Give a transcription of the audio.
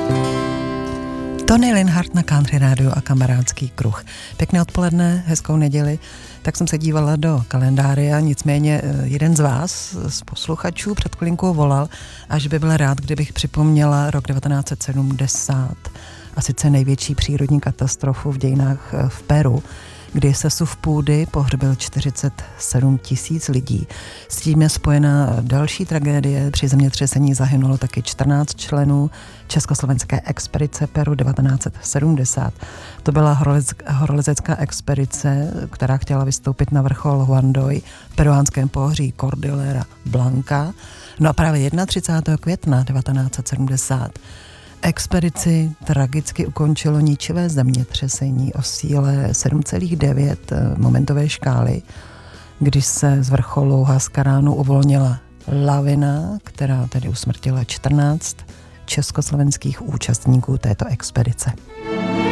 Tony Linhart na Country Radio a kamarádský kruh. Pěkné odpoledne, hezkou neděli. Tak jsem se dívala do kalendária, nicméně jeden z vás, z posluchačů, před chvilinkou volal, až by byl rád, kdybych připomněla rok 1970 a sice největší přírodní katastrofu v dějinách v Peru, kdy sesuv půdy pohřbil 47 000 lidí. S tím je spojena další tragédie. Při zemětřesení zahynulo taky 14 členů československé expedice Peru 1970. To byla horolezecká expedice, která chtěla vystoupit na vrchol Huandoy v peruánském pohoří Cordillera Blanca. No a právě 31. května 1970 expedici tragicky ukončilo ničivé zemětřesení o síle 7,9 momentové škály, když se z vrcholu Huascaránu uvolnila lavina, která tedy usmrtila 14 československých účastníků této expedice.